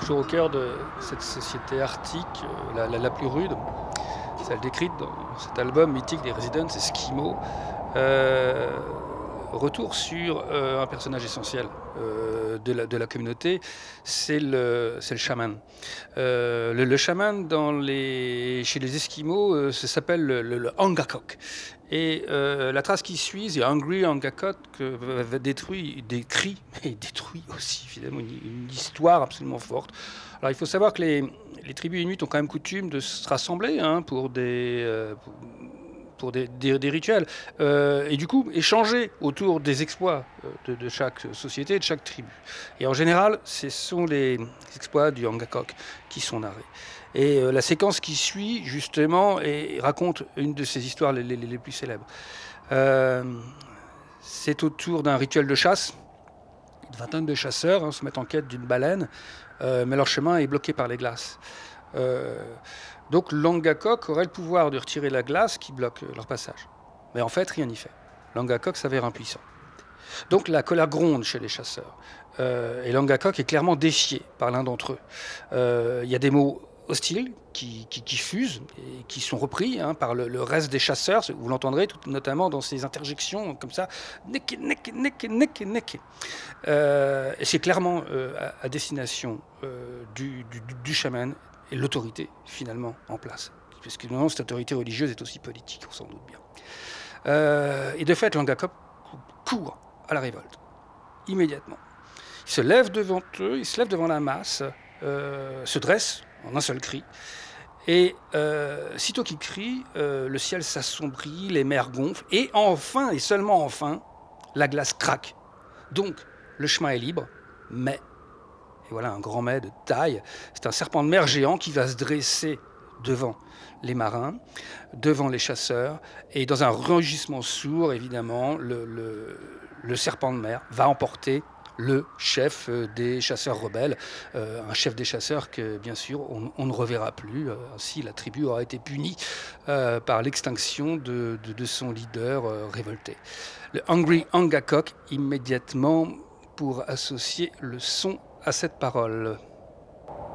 toujours au cœur de cette société arctique, la plus rude, celle décrite dans cet album mythique des Residents, Eskimo. Euh, Retour sur un personnage essentiel de la communauté, c'est le chaman. Le chaman chez les Esquimaux, ça s'appelle le Angakok. Et la trace qui suit, c'est Hungry Angakok, décrit et détruit aussi, finalement, une histoire absolument forte. Alors il faut savoir que les tribus inuits ont quand même coutume de se rassembler pour des rituels, et du coup échanger autour des exploits de chaque société, de chaque tribu. Et en général, ce sont les exploits du Angakok qui sont narrés. Et la séquence qui suit, justement, raconte une de ces histoires les plus célèbres. Euh, c'est autour d'un rituel de chasse. Une vingtaine de chasseurs se mettent en quête d'une baleine, mais leur chemin est bloqué par les glaces. Euh, donc l'Angakok aurait le pouvoir de retirer la glace qui bloque leur passage. Mais en fait, rien n'y fait. L'Angakok s'avère impuissant. Donc la colère gronde chez les chasseurs. Et l'Angakok est clairement défié par l'un d'entre eux. Il y a des mots hostiles qui fusent et qui sont repris par le reste des chasseurs. Vous l'entendrez notamment dans ces interjections comme ça. Neke, neke, neke, neke, neke. Et c'est clairement à destination du chaman et l'autorité finalement en place. Parce que non, cette autorité religieuse est aussi politique, on s'en doute bien. Et de fait, l'Angakok court à la révolte, immédiatement. Il se lève devant eux, il se lève devant la masse, se dresse en un seul cri, et sitôt qu'il crie, le ciel s'assombrit, les mers gonflent, et enfin, et seulement enfin, la glace craque. Donc, le chemin est libre, mais, et voilà un grand mais de taille, c'est un serpent de mer géant qui va se dresser devant les marins, devant les chasseurs, et dans un rugissement sourd, évidemment, le serpent de mer va emporter le chef des chasseurs rebelles, un chef des chasseurs que, bien sûr, on ne reverra plus. Ainsi, la tribu aura été punie par l'extinction de son leader révolté. Le Hungry Angakok, immédiatement, pour associer le son à cette parole.